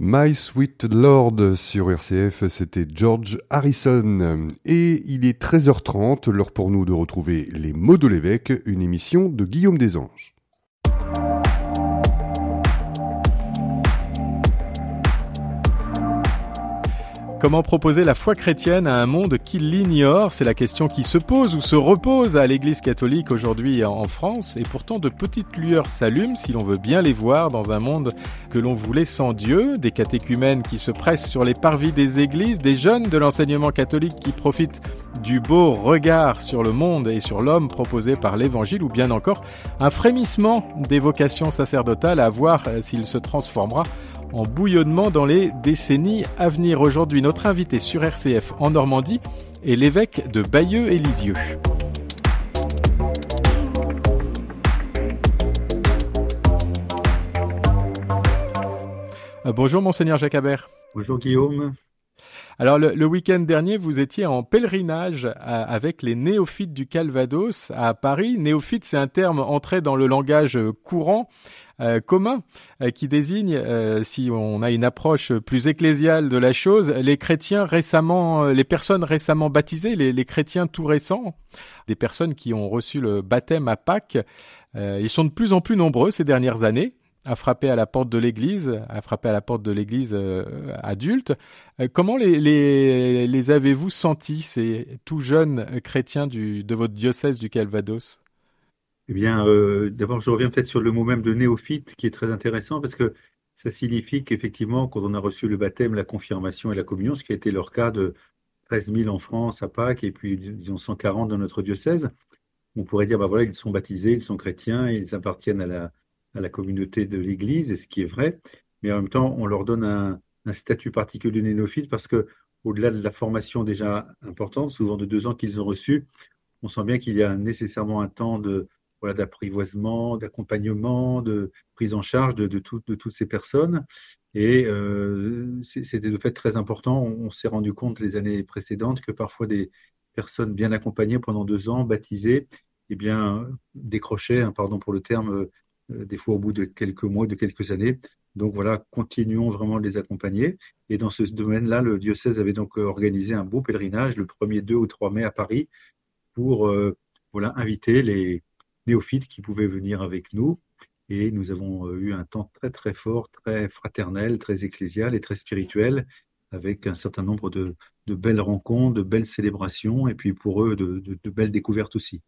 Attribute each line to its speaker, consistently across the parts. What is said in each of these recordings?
Speaker 1: My Sweet Lord sur RCF, c'était George Harrison. Et il est 13h30, l'heure pour nous de retrouver Les mots de l'évêque, une émission de Guillaume Desanges.
Speaker 2: Comment proposer la foi chrétienne à un monde qui l'ignore? C'est la question qui se pose ou se repose à l'Église catholique aujourd'hui en France. Et pourtant, de petites lueurs s'allument, si l'on veut bien les voir, dans un monde que l'on voulait sans Dieu. Des catéchumènes qui se pressent sur les parvis des églises, des jeunes de l'enseignement catholique qui profitent du beau regard sur le monde et sur l'homme proposé par l'Évangile, ou bien encore un frémissement des vocations sacerdotales à voir s'il se transformera en bouillonnement dans les décennies à venir. Aujourd'hui, notre invité sur RCF en Normandie est l'évêque de Bayeux et Lisieux. Bonjour Monseigneur Jacques Habert.
Speaker 3: Bonjour Guillaume.
Speaker 2: Alors le week-end dernier, vous étiez en pèlerinage avec les néophytes du Calvados à Paris. Néophyte, c'est un terme entré dans le langage courant, commun, qui désigne, si on a une approche plus ecclésiale de la chose, les chrétiens récemment, les personnes récemment baptisées, les chrétiens tout récents, des personnes qui ont reçu le baptême à Pâques. Ils sont de plus en plus nombreux ces dernières années à frapper à la porte de l'église, adulte. Comment les avez-vous sentis, ces tout jeunes chrétiens de votre diocèse du Calvados?
Speaker 3: Eh bien, d'abord, je reviens peut-être sur le mot même de néophyte, qui est très intéressant, parce que ça signifie qu'effectivement, quand on a reçu le baptême, la confirmation et la communion, ce qui a été leur cas de 13 000 en France à Pâques, et puis disons 140 dans notre diocèse, on pourrait dire, voilà, ils sont baptisés, ils sont chrétiens, ils appartiennent à la communauté de l'Église, et ce qui est vrai, mais en même temps, on leur donne un statut particulier de néophyte, parce que au-delà de la formation déjà importante, souvent de 2 ans qu'ils ont reçu, on sent bien qu'il y a nécessairement un temps d'apprivoisement, d'accompagnement, de prise en charge de toutes ces personnes. Et c'était de fait très important. On s'est rendu compte les années précédentes que parfois des personnes bien accompagnées pendant 2 ans, baptisées, eh bien, décrochaient, pardon pour le terme, des fois au bout de quelques mois, de quelques années. Donc voilà, continuons vraiment de les accompagner. Et dans ce domaine-là, le diocèse avait donc organisé un beau pèlerinage le 1er, 2 ou 3 mai à Paris pour inviter les néophytes qui pouvaient venir avec nous. Et nous avons eu un temps très très fort, très fraternel, très ecclésial et très spirituel, avec un certain nombre de belles rencontres, de belles célébrations, et puis pour eux de belles découvertes aussi.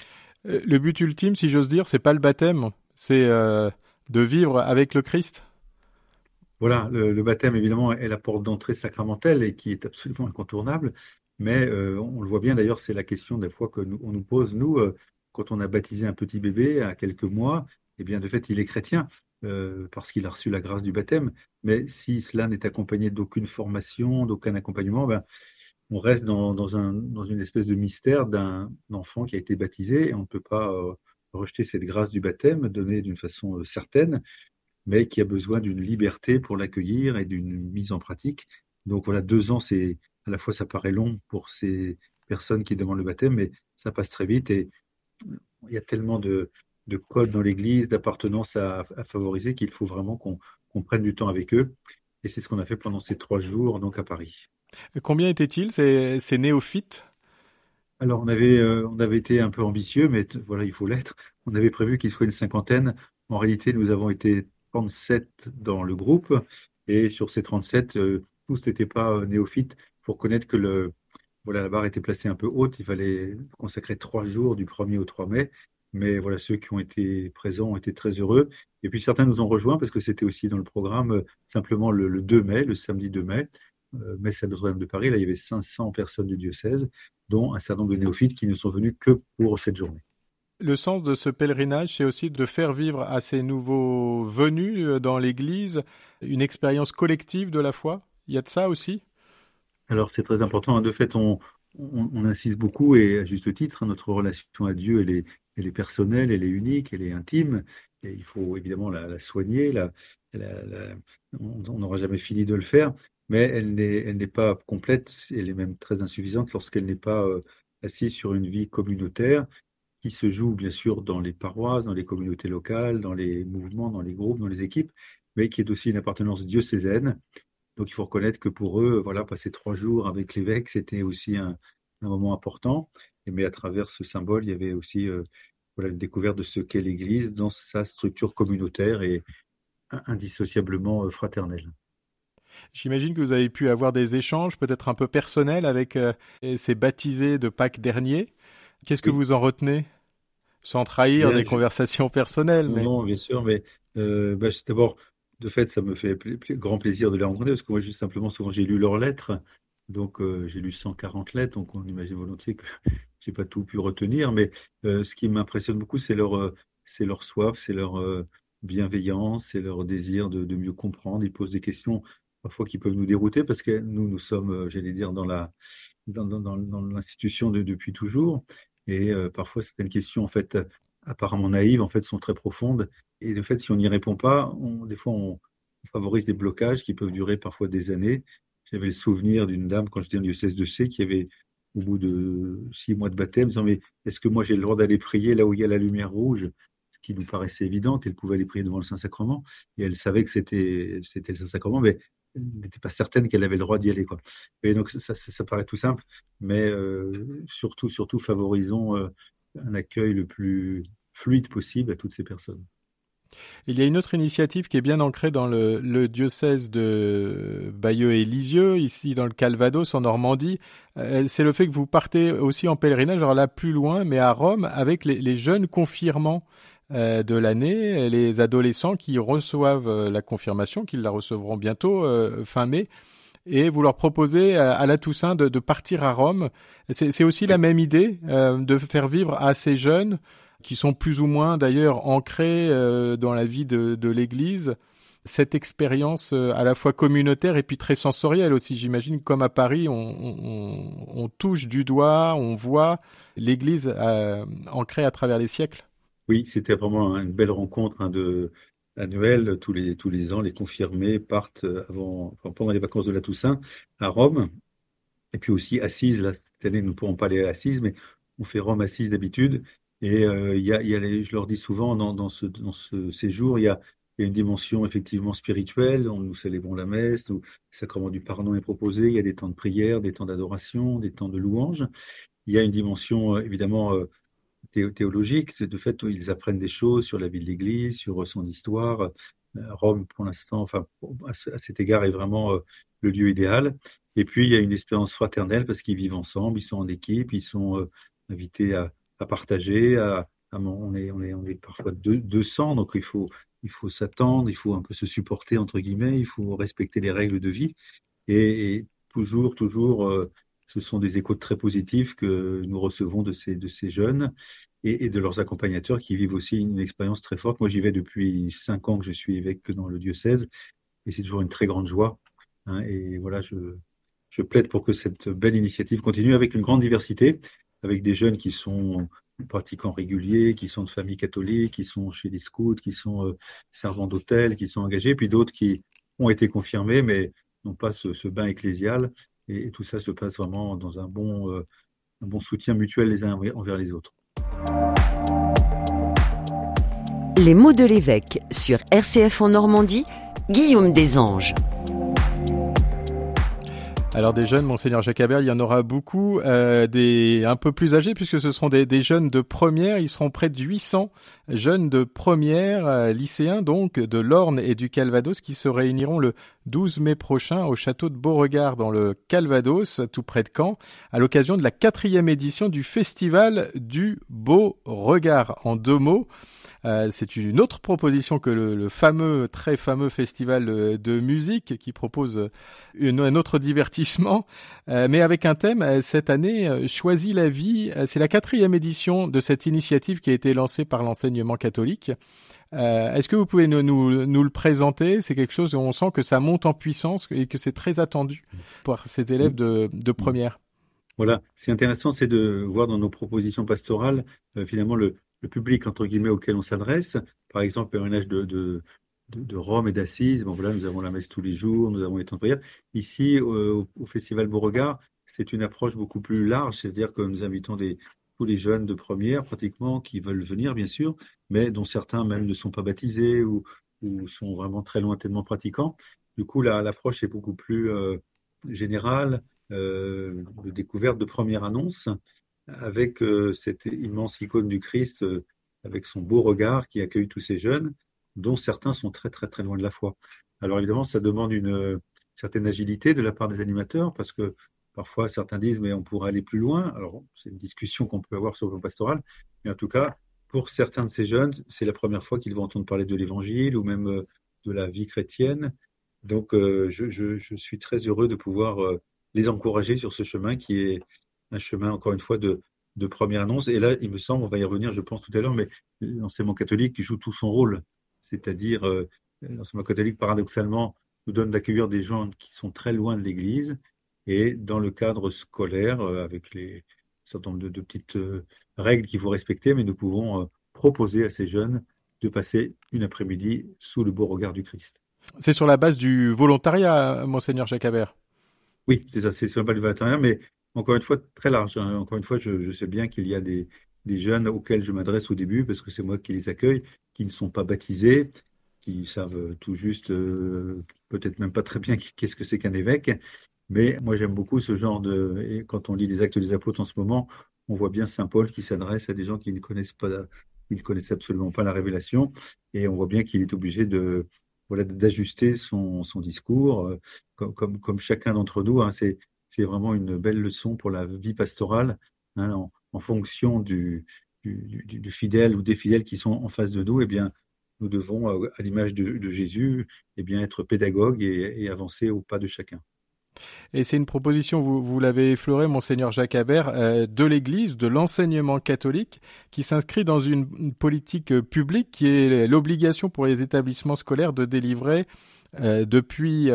Speaker 2: Le but ultime, si j'ose dire, c'est pas le baptême, c'est de vivre avec le Christ.
Speaker 3: Voilà, le baptême évidemment est la porte d'entrée sacramentelle et qui est absolument incontournable, mais on le voit bien d'ailleurs, c'est la question des fois on nous pose, nous, quand on a baptisé un petit bébé à quelques mois, eh bien de fait il est chrétien parce qu'il a reçu la grâce du baptême, mais si cela n'est accompagné d'aucune formation, d'aucun accompagnement, ben, on reste dans une espèce de mystère d'un enfant qui a été baptisé et on ne peut pas rejeter cette grâce du baptême donnée d'une façon certaine, mais qui a besoin d'une liberté pour l'accueillir et d'une mise en pratique. Donc voilà, 2 ans, à la fois ça paraît long pour ces personnes qui demandent le baptême, mais ça passe très vite et il y a tellement de codes dans l'Église, d'appartenance à favoriser qu'il faut vraiment qu'on prenne du temps avec eux. Et c'est ce qu'on a fait pendant ces 3 jours donc à Paris.
Speaker 2: Combien étaient-ils ces néophytes?
Speaker 3: Alors on avait été un peu ambitieux, mais voilà, il faut l'être. On avait prévu qu'il soit une cinquantaine. En réalité, nous avons été 37 dans le groupe, et sur ces 37, tous n'étaient pas néophytes. Pour connaître que la barre était placée un peu haute, il fallait consacrer 3 jours du 1er au 3 mai. Mais voilà, ceux qui ont été présents ont été très heureux. Et puis certains nous ont rejoints parce que c'était aussi dans le programme, simplement le 2 mai, le samedi 2 mai, messe à Notre-Dame de Paris. Là, il y avait 500 personnes du diocèse, dont un certain nombre de néophytes qui ne sont venus que pour cette journée.
Speaker 2: Le sens de ce pèlerinage, c'est aussi de faire vivre à ces nouveaux venus dans l'Église une expérience collective de la foi. Il y a de ça aussi?
Speaker 3: Alors c'est très important. De fait, on insiste beaucoup, et à juste titre, notre relation à Dieu, elle est personnelle, elle est unique, elle est intime. Et il faut évidemment la soigner. On n'aura jamais fini de le faire, mais elle n'est pas complète, elle est même très insuffisante lorsqu'elle n'est pas assise sur une vie communautaire qui se joue bien sûr dans les paroisses, dans les communautés locales, dans les mouvements, dans les groupes, dans les équipes, mais qui est aussi une appartenance diocésaine. Donc il faut reconnaître que pour eux, voilà, passer 3 jours avec l'évêque, c'était aussi un moment important. Mais à travers ce symbole, il y avait aussi voilà, une découverte de ce qu'est l'Église dans sa structure communautaire et indissociablement fraternelle.
Speaker 2: J'imagine que vous avez pu avoir des échanges peut-être un peu personnels avec ces baptisés de Pâques dernier. Qu'est-ce que
Speaker 3: Oui,
Speaker 2: vous en retenez? Sans trahir
Speaker 3: bien,
Speaker 2: des conversations personnelles,
Speaker 3: non,
Speaker 2: mais
Speaker 3: non, bien sûr, mais d'abord, de fait, ça me fait grand plaisir de les rencontrer parce que moi, juste simplement, souvent, j'ai lu leurs lettres. Donc, j'ai lu 140 lettres, donc on imagine volontiers que j'ai pas tout pu retenir, mais ce qui m'impressionne beaucoup, c'est leur soif, c'est leur bienveillance, c'est leur désir de mieux comprendre. Ils posent des questions parfois qui peuvent nous dérouter parce que nous sommes, j'allais dire, dans l'institution depuis toujours. Et parfois, certaines questions, en fait, apparemment naïves, en fait, sont très profondes. Et de fait, si on n'y répond pas, des fois, on favorise des blocages qui peuvent durer parfois des années. J'avais le souvenir d'une dame, quand j'étais en diocèse de C, qui avait, au bout de 6 mois de baptême, disant, mais est-ce que moi j'ai le droit d'aller prier là où il y a la lumière rouge? Ce qui nous paraissait évident, qu'elle pouvait aller prier devant le Saint-Sacrement. Et elle savait que c'était le Saint-Sacrement, mais elle n'était pas certaine qu'elle avait le droit d'y aller, quoi. Et donc, ça paraît tout simple, mais surtout, favorisons un accueil le plus fluide possible à toutes ces personnes.
Speaker 2: il y a une autre initiative qui est bien ancrée dans le diocèse de Bayeux et Lisieux, ici dans le Calvados, en Normandie. C'est le fait que vous partez aussi en pèlerinage, alors là plus loin, mais à Rome, avec les jeunes confirmants de l'année, les adolescents qui reçoivent la confirmation, qu'ils la recevront bientôt, fin mai. Et vous leur proposez à la Toussaint de partir à Rome. C'est aussi la même idée, de faire vivre à ces jeunes qui sont plus ou moins d'ailleurs ancrés dans la vie de l'Église, cette expérience à la fois communautaire et puis très sensorielle aussi. J'imagine comme à Paris, on touche du doigt, on voit l'Église ancrée à travers les siècles.
Speaker 3: Oui, c'était vraiment une belle rencontre annuelle. Tous les ans, les confirmés partent pendant les vacances de la Toussaint à Rome. Et puis aussi Assise. Là, cette année, nous ne pourrons pas aller à Assise, mais on fait Rome-Assise d'habitude. Et je leur dis souvent, dans ce séjour, il y a une dimension effectivement spirituelle. Nous célébrons la messe, où le sacrement du pardon est proposé. Il y a des temps de prière, des temps d'adoration, des temps de louange. Il y a une dimension évidemment théologique. C'est de fait, où ils apprennent des choses sur la vie de l'Église, sur son histoire. Rome, pour l'instant, enfin, à cet égard, est vraiment le lieu idéal. Et puis, il y a une expérience fraternelle parce qu'ils vivent ensemble, ils sont en équipe, ils sont invités à partager. On est parfois 200, donc il faut s'attendre, il faut un peu se supporter, entre guillemets, il faut respecter les règles de vie. Et toujours, ce sont des échos très positifs que nous recevons de ces jeunes et de leurs accompagnateurs qui vivent aussi une expérience très forte. Moi, j'y vais depuis 5 ans que je suis évêque dans le diocèse et c'est toujours une très grande joie, hein. Et voilà, je plaide pour que cette belle initiative continue avec une grande diversité, avec des jeunes qui sont pratiquants réguliers, qui sont de familles catholiques, qui sont chez les scouts, qui sont servants d'hôtel, qui sont engagés, puis d'autres qui ont été confirmés, mais n'ont pas ce bain ecclésial. Et tout ça se passe vraiment dans un bon soutien mutuel les uns envers les autres.
Speaker 4: Les mots de l'évêque sur RCF en Normandie, Guillaume Desanges.
Speaker 2: Alors des jeunes, Monseigneur Jacabert, il y en aura beaucoup, des un peu plus âgés puisque ce seront des jeunes de première. Ils seront près de 800 jeunes de première, lycéens donc, de l'Orne et du Calvados qui se réuniront le 12 mai prochain au château de Beauregard dans le Calvados, tout près de Caen, à l'occasion de la 4e édition du Festival du Beauregard. En 2 mots, c'est une autre proposition que le fameux, très fameux festival de musique qui propose un autre divertissement, mais avec un thème cette année, Choisis la vie. C'est la 4e édition de cette initiative qui a été lancée par l'enseignement catholique. Est-ce que vous pouvez nous le présenter? C'est quelque chose où on sent que ça monte en puissance et que c'est très attendu par ces élèves de première.
Speaker 3: Voilà, c'est intéressant, c'est de voir dans nos propositions pastorales, finalement, le public, entre guillemets, auquel on s'adresse. Par exemple, le pèlerinage de Rome et d'Assise. Bon, voilà, nous avons la messe tous les jours, nous avons les temps de prière. Ici, au Festival Beauregard, c'est une approche beaucoup plus large, c'est-à-dire que nous invitons tous les jeunes de première, pratiquement, qui veulent venir, bien sûr, mais dont certains même ne sont pas baptisés ou ou sont vraiment très lointainement pratiquants. Du coup, l'approche est beaucoup plus générale, de découverte, de première annonce, avec cette immense icône du Christ, avec son beau regard qui accueille tous ces jeunes, dont certains sont très très très loin de la foi. Alors évidemment, ça demande une certaine agilité de la part des animateurs, parce que parfois certains disent mais on pourrait aller plus loin. Alors c'est une discussion qu'on peut avoir sur le plan pastoral, mais en tout cas, pour certains de ces jeunes, c'est la première fois qu'ils vont entendre parler de l'Évangile ou même de la vie chrétienne. Donc je suis très heureux de pouvoir les encourager sur ce chemin qui est un chemin, encore une fois, de première annonce. Et là, il me semble, on va y revenir, je pense, tout à l'heure, mais l'enseignement catholique joue tout son rôle. C'est-à-dire, l'enseignement catholique, paradoxalement, nous donne d'accueillir des gens qui sont très loin de l'Église. Et dans le cadre scolaire, avec un certain nombre de petites règles qu'il faut respecter, mais nous pouvons proposer à ces jeunes de passer une après-midi sous le beau regard du Christ.
Speaker 2: C'est sur la base du volontariat, Monseigneur Jacabert.
Speaker 3: Oui, c'est ça, c'est sur la base du volontariat, mais encore une fois, très large. Hein. Encore une fois, je sais bien qu'il y a des jeunes auxquels je m'adresse au début, parce que c'est moi qui les accueille, qui ne sont pas baptisés, qui savent tout juste, peut-être même pas très bien qu'est-ce que c'est qu'un évêque. Mais moi, j'aime beaucoup ce genre et quand on lit les Actes des Apôtres en ce moment, on voit bien Saint Paul qui s'adresse à des gens qui ne connaissent pas, qui ne connaissent absolument pas la révélation, et on voit bien qu'il est obligé d'ajuster son discours, comme chacun d'entre nous. Hein, c'est vraiment une belle leçon pour la vie pastorale, hein, en fonction du fidèle ou des fidèles qui sont en face de nous. Eh bien, nous devons, à l'image de Jésus, eh bien, être pédagogues et avancer au pas de chacun.
Speaker 2: Et c'est une proposition, vous l'avez effleuré, Monseigneur Jacabert, de l'Église, de l'enseignement catholique, qui s'inscrit dans une politique publique qui est l'obligation pour les établissements scolaires de délivrer depuis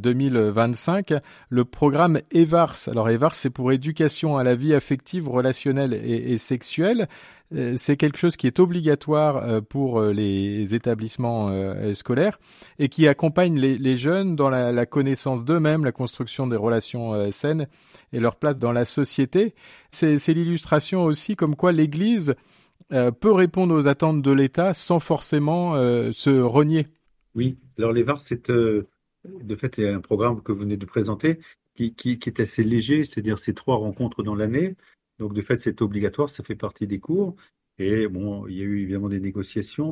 Speaker 2: 2025 le programme EVARS. Alors EVARS, c'est pour éducation à la vie affective, relationnelle et sexuelle. C'est quelque chose qui est obligatoire pour les établissements scolaires et qui accompagne les jeunes dans la connaissance d'eux-mêmes, la construction des relations saines et leur place dans la société. C'est l'illustration aussi comme quoi l'Église peut répondre aux attentes de l'État sans forcément se renier.
Speaker 3: Oui, alors les VAR, de fait un programme que vous venez de présenter qui est assez léger, c'est-à-dire c'est 3 rencontres dans l'année. Donc de fait, c'est obligatoire, ça fait partie des cours. Et bon, il y a eu évidemment des négociations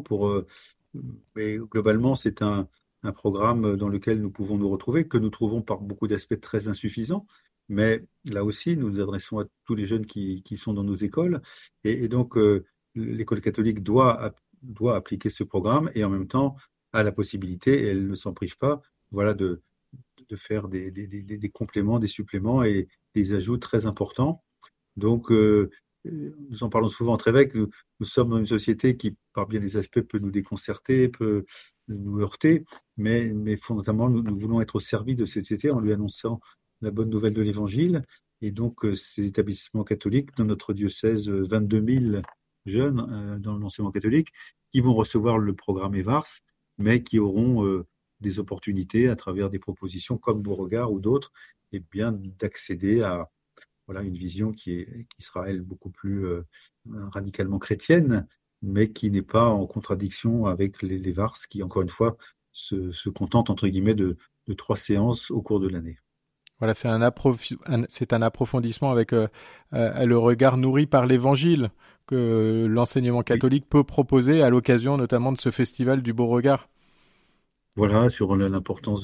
Speaker 3: mais globalement, c'est un programme dans lequel nous pouvons nous retrouver, que nous trouvons par beaucoup d'aspects très insuffisants. Mais là aussi, nous nous adressons à tous les jeunes qui sont dans nos écoles. Et donc, l'école catholique doit appliquer ce programme et en même temps a la possibilité, et elle ne s'en prive pas, voilà, de faire des compléments, des suppléments et des ajouts très importants. Donc, nous en parlons souvent entre évêques, nous sommes dans une société qui, par bien des aspects, peut nous déconcerter, peut nous heurter, mais fondamentalement, nous voulons être au service de cette société en lui annonçant la bonne nouvelle de l'Évangile. Et donc, ces établissements catholiques, dans notre diocèse, 22 000 jeunes dans l'enseignement catholique, qui vont recevoir le programme EVARS, mais qui auront des opportunités à travers des propositions comme Beauregard ou d'autres, et bien d'accéder à une vision qui sera, elle, beaucoup plus radicalement chrétienne, mais qui n'est pas en contradiction avec les VARS qui, encore une fois, se contentent, entre guillemets, de 3 séances au cours de l'année.
Speaker 2: Voilà, c'est un approfondissement avec le regard nourri par l'Évangile que l'enseignement catholique peut proposer à l'occasion notamment de ce festival du Beauregard.
Speaker 3: Voilà, sur l'importance